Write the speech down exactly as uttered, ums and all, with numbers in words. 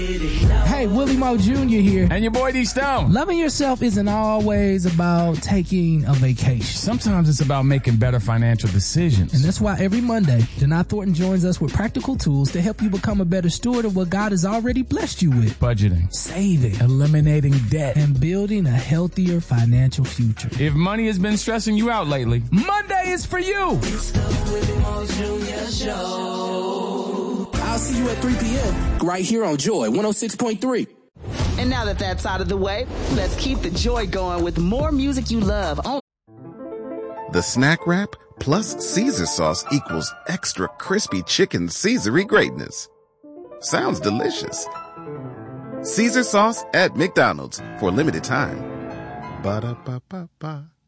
Hey, Willie Moe Junior here. And your boy D Stone. Loving yourself isn't always about taking a vacation. Sometimes it's about making better financial decisions. And that's why every Monday, Janai Thornton joins us with practical tools to help you become a better steward of what God has already blessed you with. Budgeting, saving, eliminating debt, and building a healthier financial future. If money has been stressing you out lately, Monday is for you. It's the Willie Moe Junior Show. I'll see you at three p.m. right here on Joy one oh six point three. And now that that's out of the way, let's keep the joy going with more music you love. On- the Snack Wrap plus Caesar sauce equals extra crispy chicken Caesar-y greatness. Sounds delicious. Caesar sauce at McDonald's for a limited time. Ba-da-ba-ba-ba.